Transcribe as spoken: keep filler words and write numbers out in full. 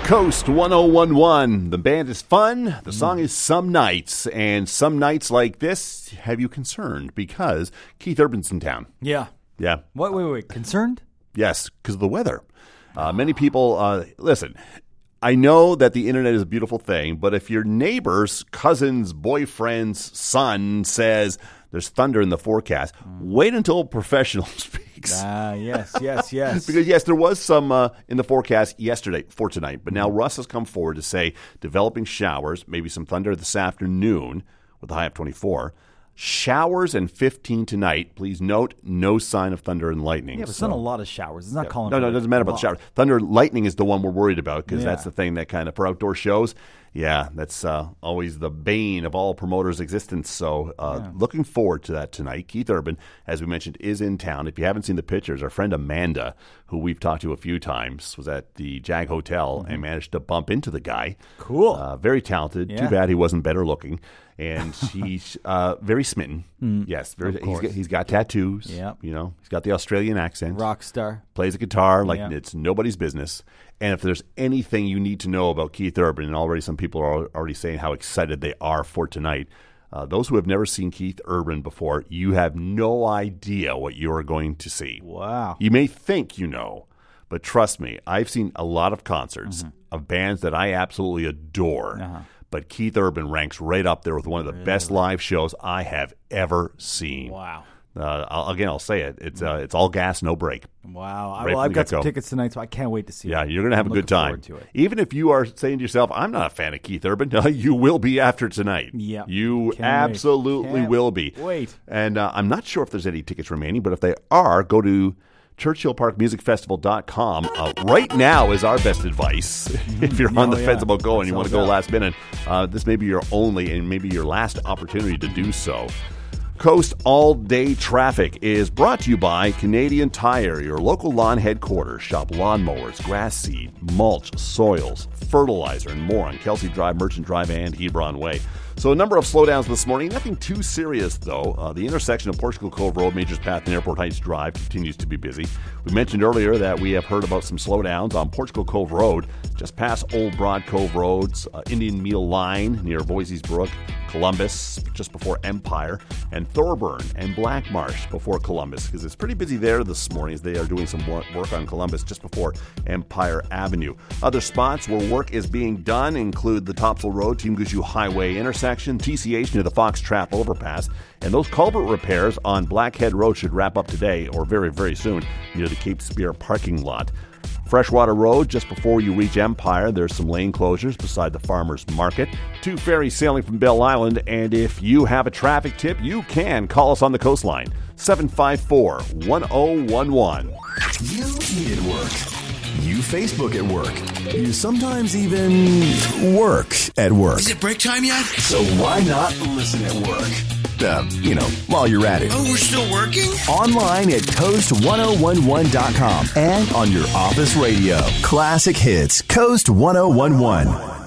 Coast one oh one one. The band is fun. The song is Some Nights. And some nights like this have you concerned because Keith Urban's in town. Yeah. Yeah. Wait, wait, wait. Concerned? Yes, because of the weather. Uh, many people, uh, listen, I know that the internet is a beautiful thing, but if your neighbor's cousin's boyfriend's son says there's thunder in the forecast, mm. wait until a professional speaks. Ah, uh, yes, yes, yes. Because, yes, there was some uh, in the forecast yesterday for tonight, but now Russ has come forward to say developing showers, maybe some thunder this afternoon with a high of twenty-four. Showers and fifteen tonight. Please note, no sign of thunder and lightning. Yeah, but it's so. not a lot of showers. It's not yeah. calling No, for no, it doesn't matter about the showers. Thunder and lightning is the one we're worried about because yeah. that's the thing that kind of, for outdoor shows, yeah, that's uh, always the bane of all promoters' existence. So uh, yeah. looking forward to that tonight. Keith Urban, as we mentioned, is in town. If you haven't seen the pictures, our friend Amanda, who we've talked to a few times, was at the Jag Hotel mm-hmm. and managed to bump into the guy. Cool. Uh, very talented. Yeah. Too bad he wasn't better looking. And he's uh, very smitten. Mm. Yes, very, he's got, he's got tattoos. Yep. You know, he's got the Australian accent. Rock star. Plays a guitar like yep. it's nobody's business. And if there's anything you need to know about Keith Urban, and already some people are already saying how excited they are for tonight, uh, those who have never seen Keith Urban before, you have no idea what you are going to see. Wow. You may think you know, but trust me, I've seen a lot of concerts mm-hmm. of bands that I absolutely adore. Uh-huh. But Keith Urban ranks right up there with one of the really? best live shows I have ever seen. Wow. Uh, I'll, again, I'll say it. It's uh, it's all gas, no break. Wow. Right well, I've got some tickets tonight, so I can't wait to see yeah, it. Yeah, you're going to have I'm a good time. Even if you are saying to yourself, I'm not a fan of Keith Urban, you will be after tonight. Yeah. You can't absolutely can't will be. Wait. And uh, I'm not sure if there's any tickets remaining, but if they are, go to Churchill Park Music Festival dot com. Uh, right now is our best advice. If you're on oh, the yeah. fence about going, you want to go out. last minute, uh, this may be your only and maybe your last opportunity to do so. Coast All Day Traffic is brought to you by Canadian Tire, your local lawn headquarters. Shop lawnmowers, grass seed, mulch, soils, fertilizer, and more on Kelsey Drive, Merchant Drive, and Hebron Way. So a number of slowdowns this morning. Nothing too serious, though. Uh, the intersection of Portugal Cove Road, Majors Path, and Airport Heights Drive continues to be busy. We mentioned earlier that we have heard about some slowdowns on Portugal Cove Road, just past Old Broad Cove Roads, uh, Indian Meal Line near Voisey's Brook, Columbus, just before Empire, and Thorburn and Black Marsh before Columbus, because it's pretty busy there this morning as they are doing some work on Columbus just before Empire Avenue. Other spots where work is being done include the Topsail Road, Team Gushu Highway intersection, T C H near the Fox Trap overpass, and those culvert repairs on Blackhead Road should wrap up today or very, very soon near the Cape Spear parking lot. Freshwater Road, just before you reach Empire, there's some lane closures beside the Farmers Market. Two ferries sailing from Bell Island, and if you have a traffic tip, you can call us on the coastline, seven five four, one oh one one. You eat at work. You Facebook at work. You sometimes even work at work. Is it break time yet? So why not listen at work? Uh, you know, while you're at it. Oh, we're still working? Online at coast ten eleven dot com and on your office radio. Classic hits, Coast ten eleven.